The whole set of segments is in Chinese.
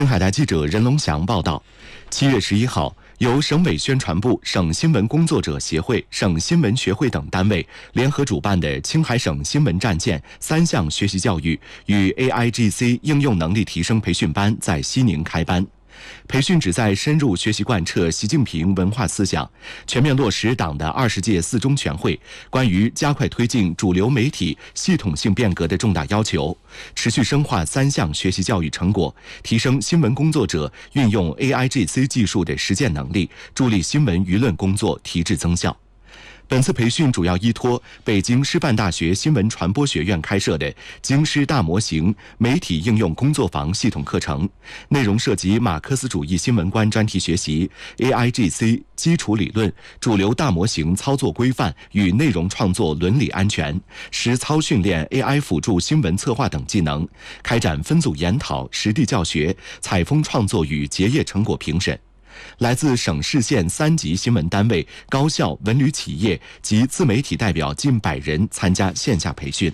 海台记者任龙祥报道，7月11号，由省委宣传部、省新闻工作者协会、省新闻学会等单位联合主办的青海省新闻战舰3项学习教育与 AIGC 应用能力提升培训班在西宁开班。培训旨在深入学习贯彻习近平文化思想，全面落实党的20届4中全会关于加快推进主流媒体系统性变革的重大要求，持续深化3项学习教育成果，提升新闻工作者运用 AIGC 技术的实践能力，助力新闻舆论工作提质增效。本次培训主要依托北京师范大学新闻传播学院开设的京师大模型媒体应用工作坊系统课程，内容涉及马克思主义新闻观专题学习、AIGC 基础理论、主流大模型操作规范与内容创作伦理安全，实操训练 AI 辅助新闻策划等技能，开展分组研讨、实地教学、采风创作与结业成果评审。来自省市县3级新闻单位、高校、文旅企业及自媒体代表近100人参加线下培训。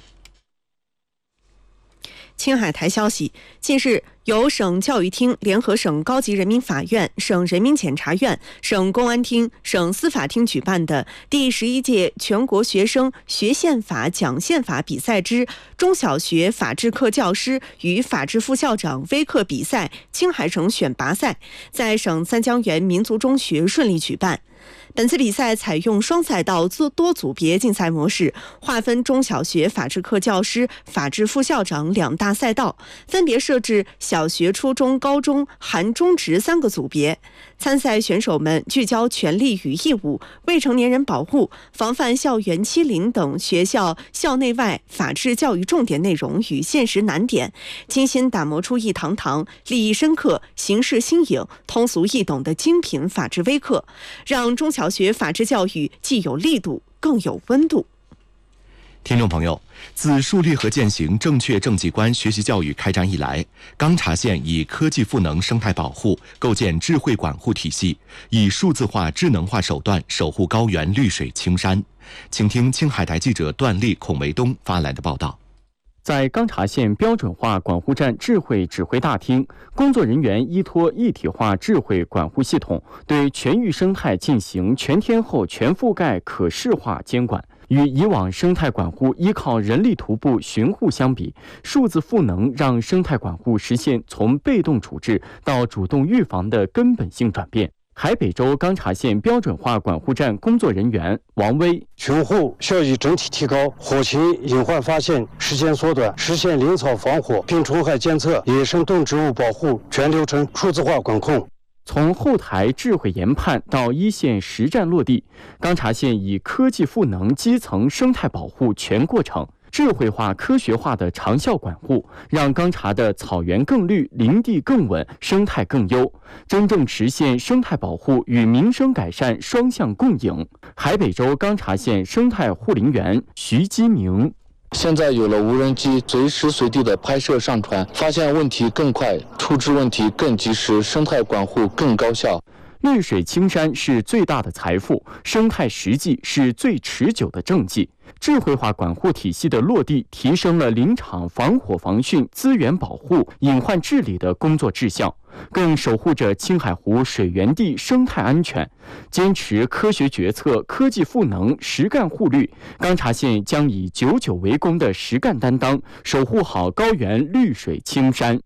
青海台消息，近日由省教育厅联合省高级人民法院、省人民检察院、省公安厅、省司法厅举办的第11届全国学生学宪法讲宪法比赛之中小学法制课教师与法制副校长微课比赛青海省选拔赛，在省三江源民族中学顺利举办。本次比赛采用双赛道多组别竞赛模式，划分中小学法制课教师、法制副校长2大赛道，分别设置小学、初中、高中、含中职3个组别。参赛选手们聚焦权利与义务、未成年人保护、防范校园欺凌等学校校内外法治教育重点内容与现实难点，精心打磨出一堂堂立意深刻、形式新颖、通俗易懂的精品法治微课，让中小学法治教育既有力度更有温度。 听众朋友，自树立和践行正确政绩观学习教育开展以来，钢察县以科技赋能生态保护，构建智慧管护体系，以数字化、智能化手段守护高原绿水青山。请听青海台记者段丽、孔维东发来的报道。 在钢察县标准化管护站智慧指挥大厅，工作人员依托一体化智慧管护系统，对全域生态进行全天候、全覆盖、可视化监管。与以往生态管护依靠人力徒步巡护相比，数字赋能让生态管护实现从被动处置到主动预防的根本性转变。海北州钢察县标准化管护站工作人员王威： 巡护效益整体提高，火情隐患发现时间缩短，实现林草防火、病虫害监测、野生动植物保护全流程数字化管控。 从后台智慧研判到一线实战落地，钢察县以科技赋能基层生态保护全过程，智慧化、科学化的长效管护，让钢察的草原更绿、林地更稳、生态更优，真正实现生态保护与民生改善双向共赢。海北州钢察县生态护林员徐基明： 现在有了无人机随时随地的拍摄上传，发现问题更快，处置问题更及时，生态管护更高效。 绿水青山是最大的财富，生态实际是最持久的政绩。智慧化管护体系的落地，提升了林场防火防汛、资源保护、隐患治理的工作质效，更守护着青海湖水源地生态安全。坚持科学决策、科技赋能、实干护绿，钢察县将以久为功的实干担当，守护好高原绿水青山。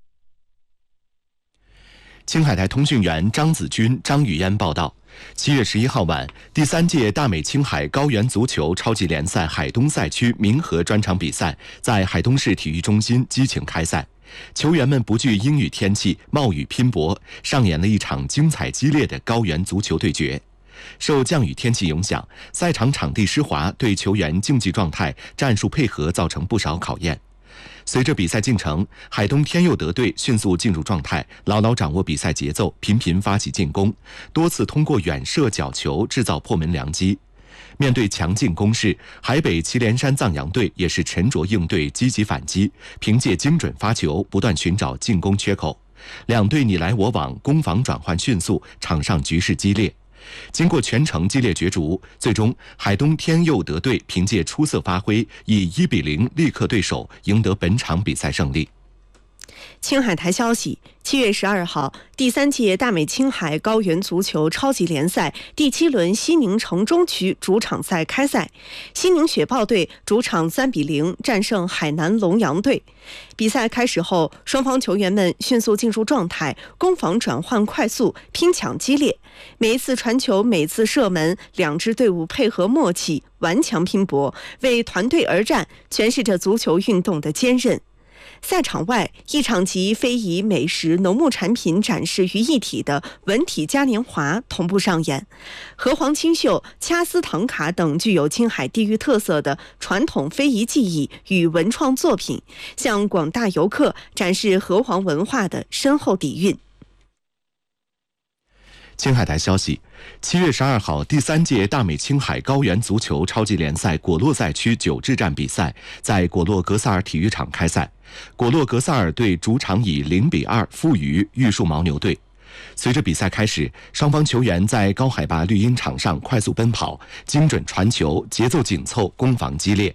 青海台通讯员张子军、张雨嫣报道，7月11号晚，第3届大美青海高原足球超级联赛海东赛区民和专场比赛在海东市体育中心激情开赛，球员们不惧阴雨天气，冒雨拼搏，上演了一场精彩激烈的高原足球对决。受降雨天气影响，赛场场地湿滑，对球员竞技状态、战术配合造成不少考验。随着比赛进程，海东天佑德队迅速进入状态，牢牢掌握比赛节奏，频频发起进攻，多次通过远射角球制造破门良机。面对强劲攻势，海北祁连山藏羊队也是沉着应对，积极反击，凭借精准发球，不断寻找进攻缺口。两队你来我往，攻防转换迅速，场上局势激烈。经过全程激烈角逐，最终海东天佑德队凭借出色发挥，以1-0力克对手，赢得本场比赛胜利。 青海台消息，7月12号，第3届大美青海高原足球超级联赛第7轮西宁城中区主场赛开赛，西宁雪豹队主场3-0战胜海南龙阳队。比赛开始后，双方球员们迅速进入状态，攻防转换快速，拼抢激烈。每一次传球，每次射门，两支队伍配合默契，顽强拼搏，为团队而战，诠释着足球运动的坚韧。赛场外，一场集非遗、美食、农牧产品展示于一体的文体嘉年华同步上演。河黄青绣、掐丝唐卡等具有青海地域特色的传统非遗技艺与文创作品，向广大游客展示河黄文化的深厚底蕴。 青海台消息，7月12号，第3届大美青海高原足球超级联赛果洛赛区9至战比赛在果洛格萨尔体育场开赛。果洛格萨尔队主场以0-2负于玉树牦牛队。随着比赛开始，双方球员在高海拔绿茵场上快速奔跑，精准传球，节奏紧凑，攻防激烈。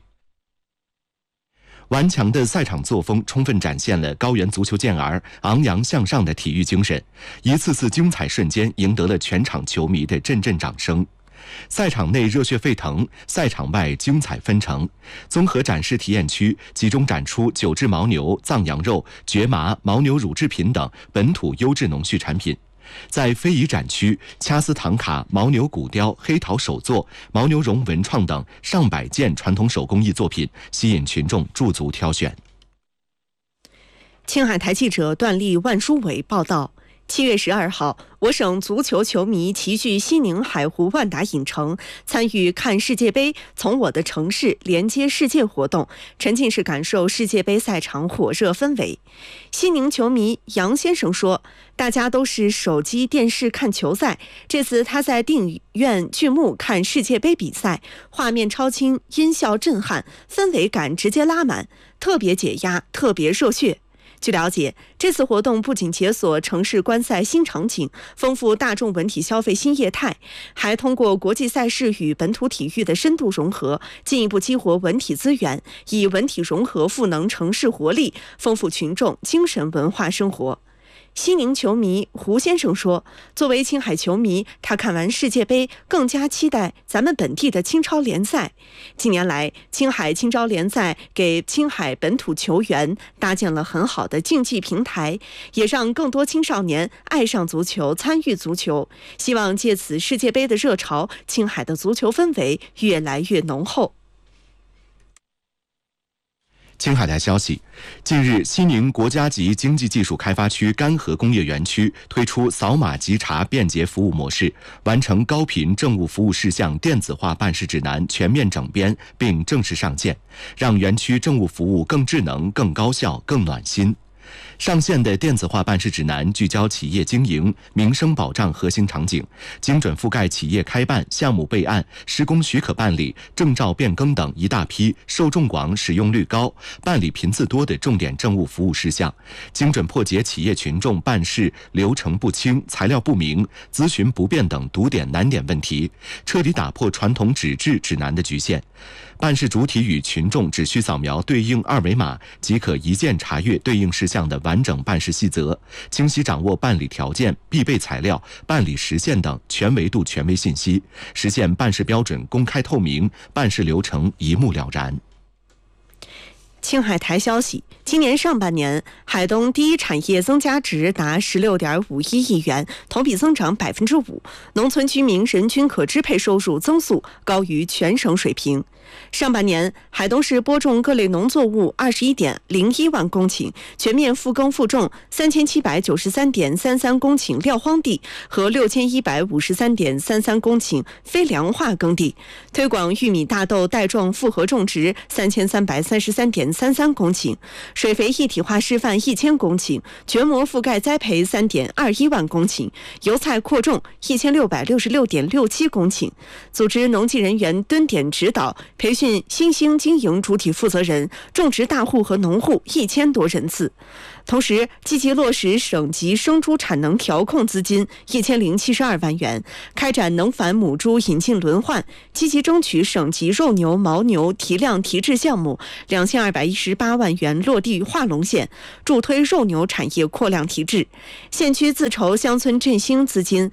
顽强的赛场作风充分展现了高原足球健儿昂扬向上的体育精神，一次次精彩瞬间赢得了全场球迷的阵阵掌声。赛场内热血沸腾，赛场外精彩纷呈。综合展示体验区集中展出9只牦牛、藏羊肉、蕨麻、牦牛乳制品等本土优质农畜产品。在非遗展区，掐丝唐卡、牦牛骨雕、黑陶手作、牦牛绒文创等上百件传统手工艺作品吸引群众驻足挑选。 青海台记者段丽、万书伟报道。7月12号，我省足球球迷齐聚西宁海湖万达影城，参与看世界杯，从我的城市连接世界活动，沉浸式感受世界杯赛场火热氛围。西宁球迷杨先生说，大家都是手机电视看球赛，这次他在电影院剧目看世界杯比赛，画面超清，音效震撼，氛围感直接拉满，特别解压，特别热血。据了解，这次活动不仅解锁城市观赛新场景，丰富大众文体消费新业态，还通过国际赛事与本土体育的深度融合，进一步激活文体资源，以文体融合赋能城市活力，丰富群众精神文化生活。西宁球迷胡先生说，作为青海球迷，他看完世界杯更加期待咱们本地的青超联赛。近年来，青海青超联赛给青海本土球员搭建了很好的竞技平台，也让更多青少年爱上足球，参与足球。希望借此世界杯的热潮，青海的足球氛围越来越浓厚。 青海台消息，近日，西宁国家级经济技术开发区干河工业园区推出扫码稽查便捷服务模式，完成高频政务服务事项电子化办事指南全面整编并正式上线，让园区政务服务更智能、更高效、更暖心。上线的电子化办事指南聚焦企业经营、民生保障核心场景，精准覆盖企业开办、项目备案、施工许可办理、证照变更等一大批受众广、使用率高、办理频次多的重点政务服务事项，精准破解企业群众办事流程不清、材料不明、咨询不便等堵点难点问题，彻底打破传统纸质指南的局限。办事主体与群众只需扫描对应二维码，即可一键查阅对应事项的完整办事细则，清晰掌握办理条件、必备材料、办理时限等全维度权威信息，实现办事标准公开透明，办事流程一目了然。 青海台消息，今年上半年，海东第一产业增加值达16.51亿元，同比增长5%，农村居民人均可支配收入增速高于全省水平。上半年，海东市播种各类农作物21.01万公顷，全面复耕复种3793.33公顷撂荒地和6153.33公顷非粮化耕地，推广玉米大豆带状复合种植3333.33公顷，水肥一体化示范1000公顷，全膜覆盖栽培3.21万公顷，油菜扩种1666.67公顷，组织农技人员蹲点指导，培训新兴经营主体负责人、种植大户和农户1000多人次。 同时，积极落实省级生猪产能调控资金1072万元，开展能繁母猪引进轮换，积极争取省级肉牛、牦牛提量提质项目2218万元落地化龙县，助推肉牛产业扩量提质。县区自筹乡村振兴资金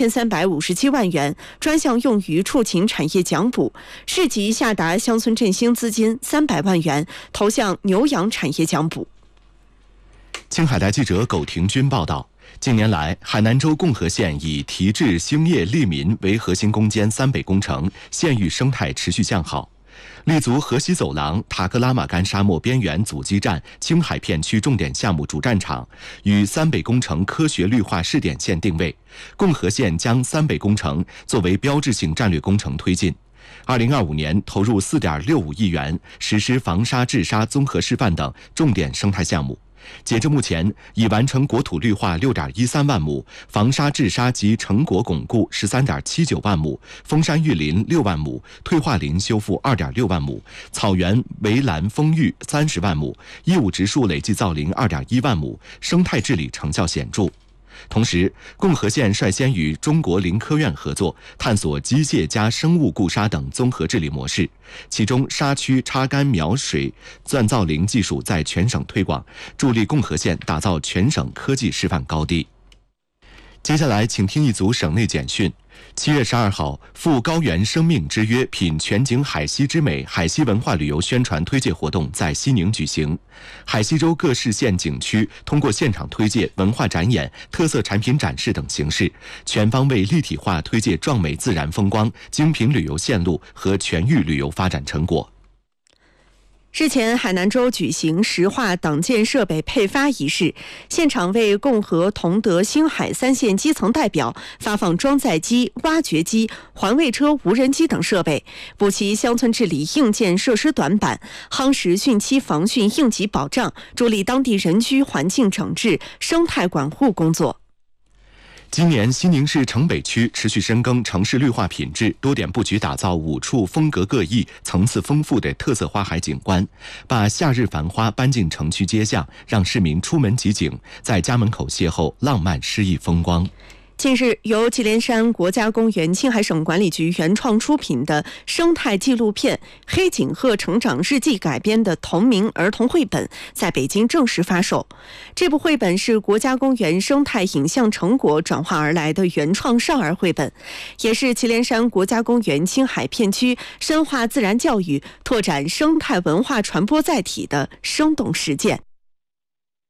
3357万元，专项用于畜禽产业奖补。市级下达乡村振兴资金300万元，投向牛羊产业奖补。 青海台记者苟廷军报道，近年来，海南州共和县以提质、兴业、利民为核心攻坚三北工程，县域生态持续向好。立足河西走廊、塔克拉玛干沙漠边缘阻击战青海片区重点项目主战场，与三北工程科学绿化试点县定位，共和县将三北工程作为标志性战略工程推进。2025年投入4.65亿元，实施防沙治沙综合示范等重点生态项目。截至目前，已完成国土绿化6.13万亩，防沙治沙及成果巩固13.79万亩，封山育林6万亩，退化林修复2.6万亩，草原围栏丰育30万亩，义务植树累计造林2.1万亩，生态治理成效显著。同时，共和县率先与中国林科院合作，探索机械加生物固沙等综合治理模式。其中，沙区插干苗水钻造林技术在全省推广，助力共和县打造全省科技示范高地。接下来，请听一组省内简讯。7月12号，赴高原生命之约品全景海西之美海西文化旅游宣传推介活动在西宁举行。海西州各市县景区通过现场推介、文化展演、特色产品展示等形式，全方位立体化推介壮美自然风光、精品旅游线路和全域旅游发展成果。 日前，海南州举行石化党建设备配发仪式，现场为共和、同德、星海3县基层代表发放装载机、挖掘机、环卫车、无人机等设备，补齐乡村治理硬件设施短板，夯实汛期防汛应急保障，助力当地人居环境整治、生态管护工作。 今年，西宁市城北区持续深耕城市绿化品质，多点布局打造5处风格各异、层次丰富的特色花海景观，把夏日繁花搬进城区街巷，让市民出门即景，在家门口邂逅浪漫诗意风光。 近日，由祁连山国家公园青海省管理局原创出品的生态纪录片《黑颈鹤成长日记》改编的同名儿童绘本在北京正式发售。这部绘本是国家公园生态影像成果转化而来的原创少儿绘本，也是祁连山国家公园青海片区深化自然教育、拓展生态文化传播载体的生动实践。